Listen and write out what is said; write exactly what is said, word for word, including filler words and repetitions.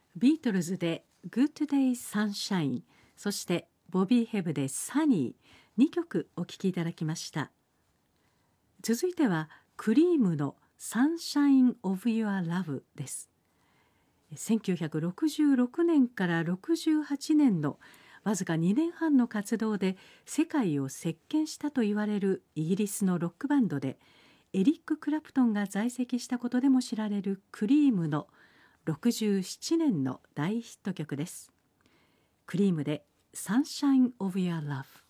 ビートルズで Good Day Sunshine、 そしてボビー・ヘブで Sunny、 にきょくお聴きいただきました。続いてはクリームの Sunshine of Your Love です。せんきゅうひゃくろくじゅうろくねんからろくじゅうはちねんのわずかにねんはんの活動で世界を席巻したといわれるイギリスのロックバンドで、エリック・クラプトンが在籍したことでも知られるクリームのろくじゅうななねんの大ヒット曲です。クリームで Sunshine of Your Love。